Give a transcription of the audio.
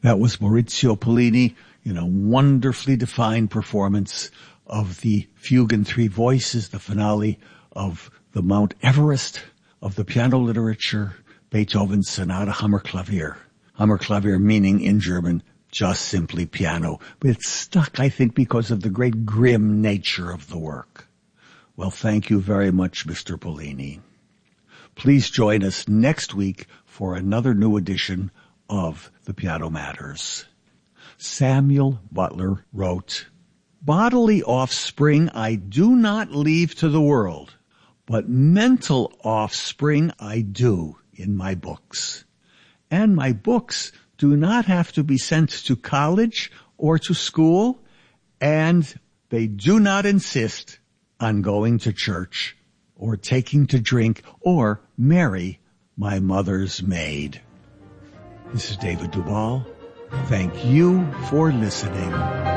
That was Maurizio Pollini in a wonderfully defined performance of the Fugue in Three Voices, the finale of the Mount Everest of the piano literature, Beethoven's Sonata Hammerklavier. Hammerklavier meaning in German just simply piano. But it's stuck, I think, because of the great grim nature of the work. Well, thank you very much, Mr. Pollini. Please join us next week for another new edition of The Piano Matters. Samuel Butler wrote, "Bodily offspring I do not leave to the world, but mental offspring I do in my books. And my books do not have to be sent to college or to school, and they do not insist on going to church or taking to drink or marry my mother's maid." This is David Duvall. Thank you for listening.